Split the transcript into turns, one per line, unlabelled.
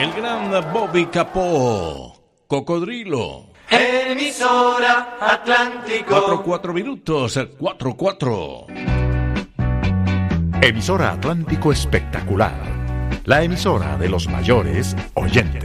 El gran Bobby Capó, Cocodrilo.
Emisora Atlántico.
4 minutos, 4.
Emisora Atlántico Espectacular, la emisora de los mayores oyentes.